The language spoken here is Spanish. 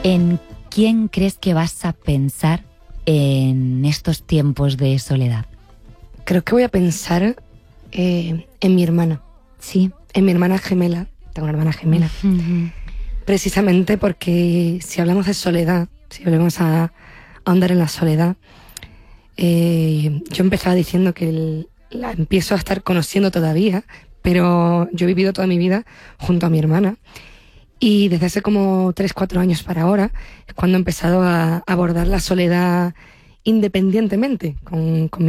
¿En quién crees que vas a pensar en estos tiempos de soledad? Creo que voy a pensar en mi hermana. Sí. En mi hermana gemela. Tengo una hermana gemela. Precisamente porque si hablamos de soledad, si volvemos a ahondar en la soledad, yo empezaba diciendo que la empiezo a estar conociendo todavía, pero yo he vivido toda mi vida junto a mi hermana. Y desde hace como 3-4 años para ahora es cuando he empezado a abordar la soledad independientemente con mi